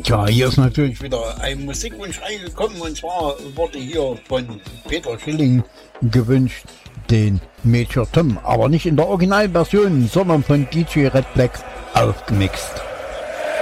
Tja, hier ist natürlich wieder ein Musikwunsch reingekommen und zwar wurde hier von Peter Schilling gewünscht, den Major Tom, aber nicht in der Originalversion, sondern von DJ Red Black aufgemixt.